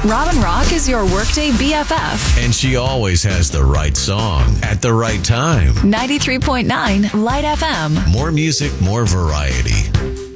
Robin Rock is your workday BFF. And she always has the right song at the right time. 93.9 Light FM. More music, more variety.